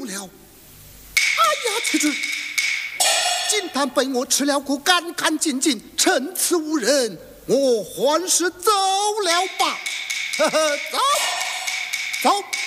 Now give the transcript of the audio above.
了。哎呀，屈指！金丹被我吃了个干干净净，趁此无人，我还是走了吧。呵呵，走，走。